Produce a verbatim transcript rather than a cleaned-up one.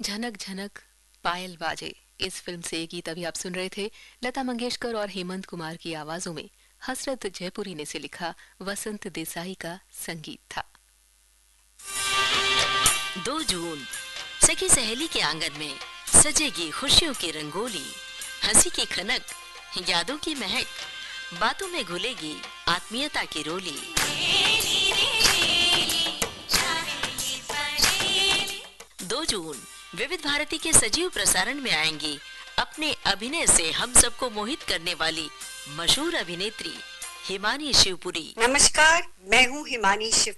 झनक झनक पायल बाजे, इस फिल्म से ये गीत अभी आप सुन रहे थे। लता मंगेशकर और हेमंत कुमार की आवाजों में हसरत जयपुरी ने से लिखा वसंत देसाई का संगीत था। दो जून सखी सहेली के आंगन में सजेगी खुशियों की रंगोली, हंसी की खनक, यादों की महक, बातों में घुलेगी आत्मीयता की रोली। दो जून विविध भारती के सजीव प्रसारण में आएंगी अपने अभिनय से हम सबको मोहित करने वाली मशहूर अभिनेत्री हिमानी शिवपुरी। नमस्कार, मैं हूँ हिमानी शिव